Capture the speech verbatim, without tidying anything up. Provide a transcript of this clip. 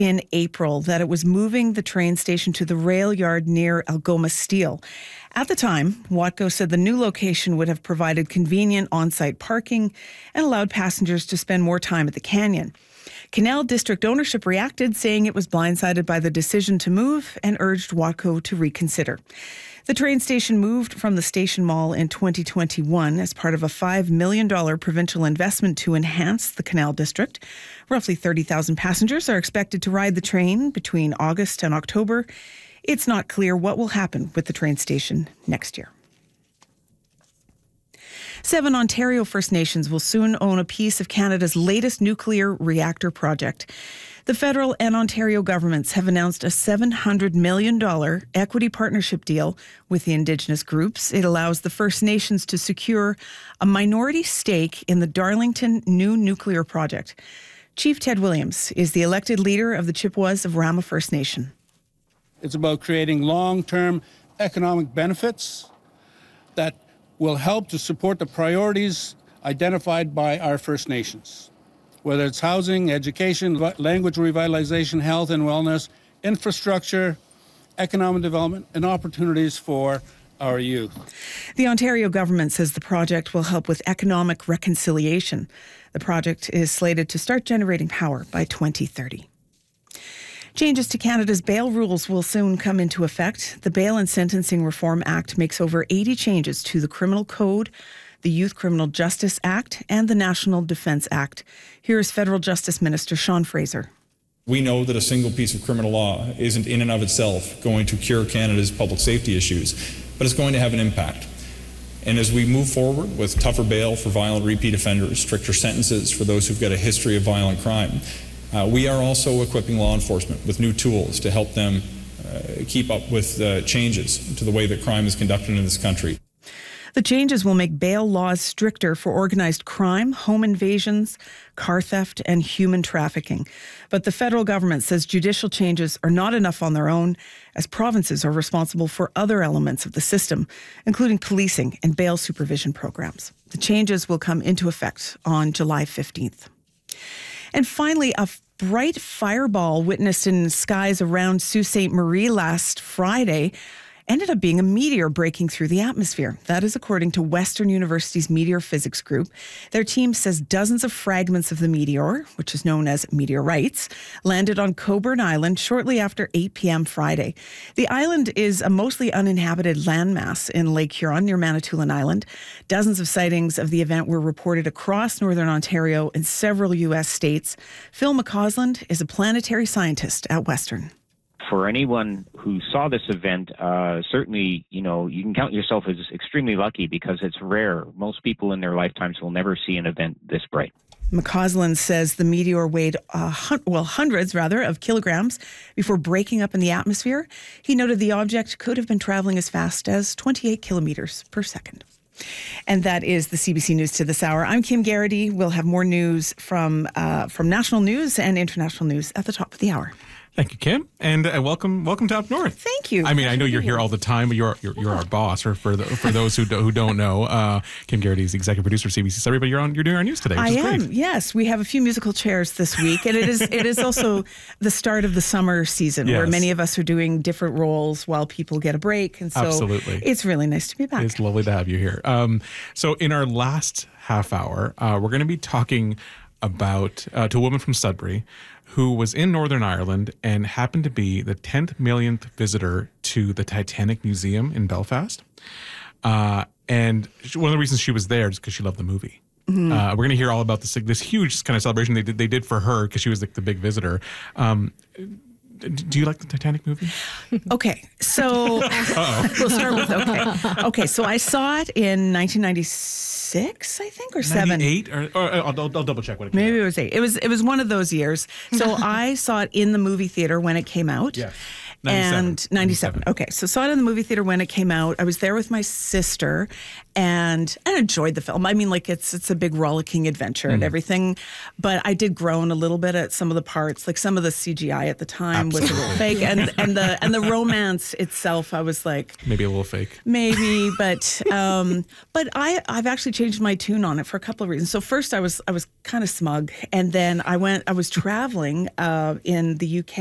in April that it was moving the train station to the rail yard near Algoma Steel. At the time, Watco said the new location would have provided convenient on-site parking and allowed passengers to spend more time at the canyon. Canal District ownership reacted, saying it was blindsided by the decision to move and urged Watco to reconsider. The train station moved from the station mall in twenty twenty-one as part of a five million dollars provincial investment to enhance the Canal District. Roughly thirty thousand passengers are expected to ride the train between August and October. It's not clear what will happen with the train station next year. Seven Ontario First Nations will soon own a piece of Canada's latest nuclear reactor project. The federal and Ontario governments have announced a seven hundred million dollars equity partnership deal with the Indigenous groups. It allows the First Nations to secure a minority stake in the Darlington new nuclear project. Chief Ted Williams is the elected leader of the Chippewas of Rama First Nation. It's about creating long-term economic benefits that will help to support the priorities identified by our First Nations, whether it's housing, education, language revitalization, health and wellness, infrastructure, economic development, and opportunities for our youth. The Ontario government says the project will help with economic reconciliation. The project is slated to start generating power by twenty thirty. Changes to Canada's bail rules will soon come into effect. The Bail and Sentencing Reform Act makes over eighty changes to the Criminal Code, the Youth Criminal Justice Act, and the National Defence Act. Here is Federal Justice Minister Sean Fraser. We know that a single piece of criminal law isn't in and of itself going to cure Canada's public safety issues, but it's going to have an impact. And as we move forward with tougher bail for violent repeat offenders, stricter sentences for those who've got a history of violent crime, Uh, we are also equipping law enforcement with new tools to help them uh, keep up with uh, changes to the way that crime is conducted in this country. The changes will make bail laws stricter for organized crime, home invasions, car theft, and human trafficking. But the federal government says judicial changes are not enough on their own, as provinces are responsible for other elements of the system, including policing and bail supervision programs. The changes will come into effect on July fifteenth. And finally, a bright fireball witnessed in skies around Sault Ste. Marie last Friday ended up being a meteor breaking through the atmosphere. That is according to Western University's Meteor Physics Group. Their team says dozens of fragments of the meteor, which is known as meteorites, landed on Coburn Island shortly after eight p.m. Friday. The island is a mostly uninhabited landmass in Lake Huron near Manitoulin Island. Dozens of sightings of the event were reported across northern Ontario and several U S states. Phil McCausland is a planetary scientist at Western. For anyone who saw this event, uh, certainly, you know, you can count yourself as extremely lucky because it's rare. Most people in their lifetimes will never see an event this bright. McCausland says the meteor weighed, uh, hun- well, hundreds, rather, of kilograms before breaking up in the atmosphere. He noted the object could have been traveling as fast as twenty-eight kilometers per second. And that is the C B C News to this hour. I'm Kim Garrity. We'll have more news from uh, from national news and international news at the top of the hour. Thank you, Kim, and uh, welcome, welcome to Up North. Thank you. I mean, I know you're here all the time, but you're you're, you're our boss. Or for the, for those who do, who don't know, uh, Kim Garrity is the executive producer of C B C Everybody, you're on. You're doing our news today. Which I is am. Great. Yes, we have a few musical chairs this week, and it is it is also the start of the summer season, Yes. where many of us are doing different roles while people get a break, and so Absolutely. It's really nice to be back. It's lovely to have you here. Um, so, in our last half hour, uh, we're going to be talking about uh, to a woman from Sudbury who was in Northern Ireland and happened to be the tenth millionth visitor to the Titanic Museum in Belfast. Uh, and one of the reasons she was there is because she loved the movie. Mm-hmm. Uh, we're going to hear all about this this huge kind of celebration they did, they did for her because she was like the big visitor. Um, do you like the Titanic movie? Okay, so we'll start with okay. Okay, so I saw it in nineteen ninety-six, I think, or seven. ninety-eight, or, or I'll, I'll double check what it came Maybe out. it was eight. It was it was one of those years. So I saw it in the movie theater when it came out. Yes. And ninety-seven. Okay. So saw it in the movie theater when it came out. I was there with my sister and I enjoyed the film. I mean, like it's it's a big rollicking adventure and everything. But I did groan a little bit at some of the parts. Like some of the C G I at the time was a little fake. And and the and the romance itself, I was like Maybe a little fake. Maybe, but um, but I I've actually changed my tune on it for a couple of reasons. So first I was I was kind of smug, and then I went I was traveling uh, in the U K.